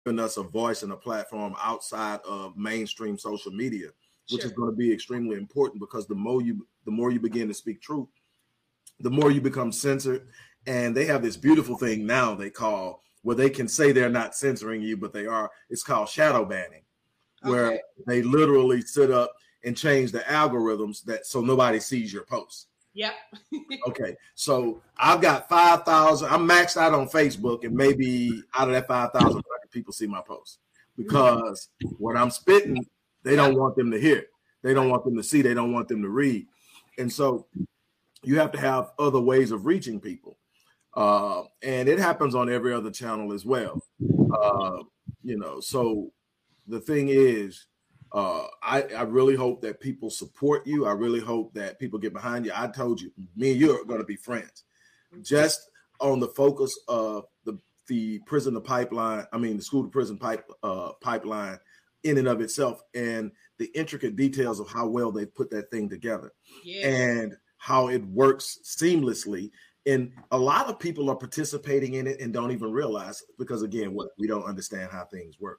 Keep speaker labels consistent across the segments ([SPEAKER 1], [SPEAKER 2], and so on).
[SPEAKER 1] giving us a voice and a platform outside of mainstream social media, which
[SPEAKER 2] Sure.
[SPEAKER 1] is going to be extremely important, because the more you begin to speak truth, the more you become censored. And they have this beautiful thing now they call, where they can say they're not censoring you, but they are. It's called shadow banning, where they literally sit up and change the algorithms so nobody sees your posts.
[SPEAKER 2] Yep.
[SPEAKER 1] Okay, so I've got 5,000. I'm maxed out on Facebook, and maybe out of that 5,000 people see my posts, because what I'm spitting, they don't want them to hear. They don't want them to see. They don't want them to read. And so you have to have other ways of reaching people. And it happens on every other channel as well. So the thing is, I really hope that people support you. I really hope that people get behind you. I told you, me and you are going to be friends. Just on the focus of the prison to pipeline, the school to prison pipeline in and of itself, and the intricate details of how well they put that thing together, and how it works seamlessly. And a lot of people are participating in it and don't even realize, because again, we don't understand how things work.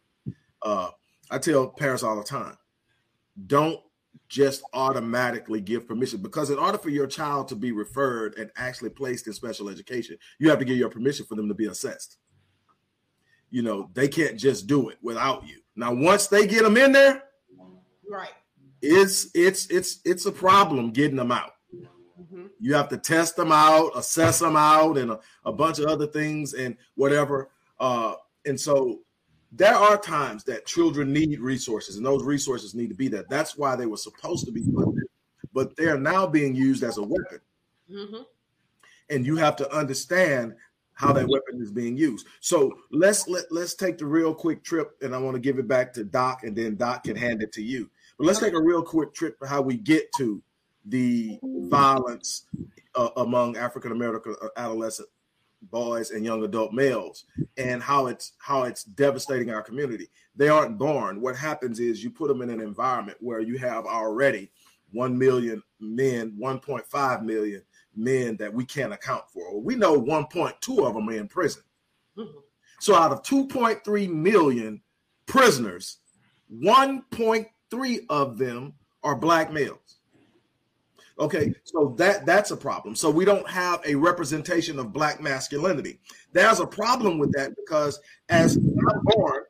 [SPEAKER 1] I tell parents all the time, don't just automatically give permission, because in order for your child to be referred and actually placed in special education, you have to give your permission for them to be assessed. They can't just do it without you. Now, once they get them in there,
[SPEAKER 2] right,
[SPEAKER 1] it's a problem getting them out. Mm-hmm. You have to test them out, assess them out, and a bunch of other things and whatever. And so there are times that children need resources, and those resources need to be there. That's why they were supposed to be put there, but they are now being used as a weapon.
[SPEAKER 2] Mm-hmm.
[SPEAKER 1] And you have to understand how that weapon is being used. So let's take the real quick trip, and I want to give it back to Doc, and then Doc can hand it to you. But let's take a real quick trip to how we get to the violence among African American adolescent boys and young adult males, and how it's devastating our community. They aren't born. What happens is you put them in an environment where you have already 1 million men, 1.5 million men that we can't account for. We know 1.2 of them are in prison. Mm-hmm. So out of 2.3 million prisoners, 1.3 of them are Black males. Okay, so that's a problem. So we don't have a representation of Black masculinity. There's a problem with that, because as I'm born,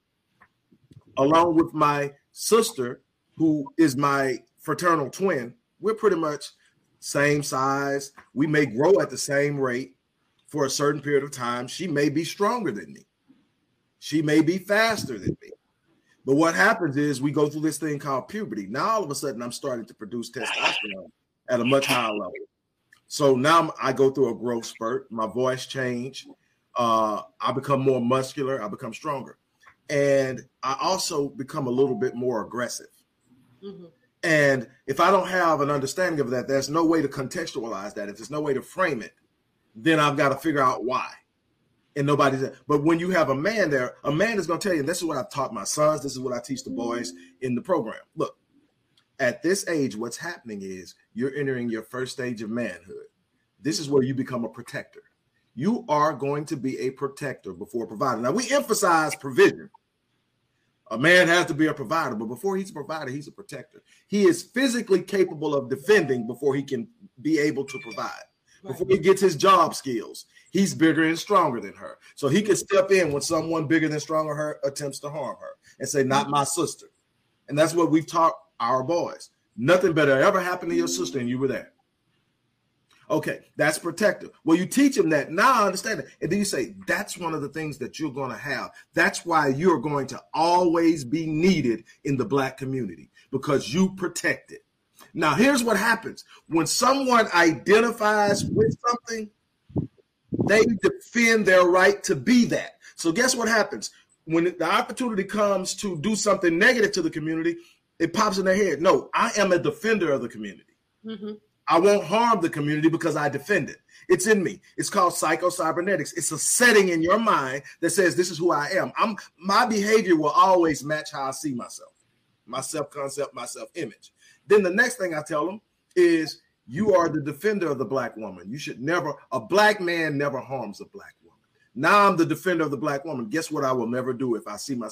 [SPEAKER 1] along with my sister, who is my fraternal twin, we're pretty much same size. We may grow at the same rate for a certain period of time. She may be stronger than me. She may be faster than me. But what happens is we go through this thing called puberty. Now, all of a sudden, I'm starting to produce testosterone at a much higher level. So now I go through a growth spurt. My voice change. I become more muscular. I become stronger. And I also become a little bit more aggressive. Mm-hmm. And if I don't have an understanding of that, there's no way to contextualize that. If there's no way to frame it, then I've got to figure out why. And nobody's there. But when you have a man there, a man is going to tell you, and this is what I've taught my sons, this is what I teach the boys in the program. Look, at this age, what's happening is you're entering your first stage of manhood. This is where you become a protector. You are going to be a protector before a provider. Now, we emphasize provision. A man has to be a provider, but before he's a provider, he's a protector. He is physically capable of defending before he can be able to provide. Right. Before he gets his job skills, he's bigger and stronger than her. So he can step in when someone bigger than stronger her attempts to harm her and say, not my sister. And that's what we've taught our boys. Nothing better ever happened to your sister and you were there. Okay, that's protective. Well, you teach them that. Now I understand it. And then you say, that's one of the things that you're going to have. That's why you're going to always be needed in the Black community, because you protect it. Now, here's what happens. When someone identifies with something, they defend their right to be that. So guess what happens? When the opportunity comes to do something negative to the community, it pops in their head. No, I am a defender of the community. Mm-hmm. I won't harm the community because I defend it. It's in me. It's called psycho-cybernetics. It's a setting in your mind that says this is who I am. My behavior will always match how I see myself, my self-concept, my self-image. Then the next thing I tell them is you are the defender of the Black woman. You should never, a Black man never harms a Black woman. Now I'm the defender of the black woman. Guess what I will never do if I see myself